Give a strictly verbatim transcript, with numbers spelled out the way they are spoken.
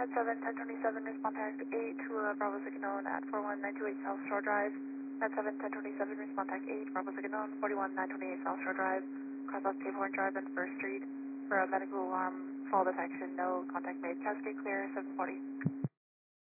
Med seven, ten twenty-seven, respond tac eight to uh, Bravo Signal at four one nine two eight South Shore Drive. Med seven, ten twenty-seven, respond tac eight, Bravo Signal, forty-one nine twenty-eight South Shore Drive. Cross off Cape Horn Drive and First Street for a medical alarm fall detection. No contact made. Cascade clear, seven forty.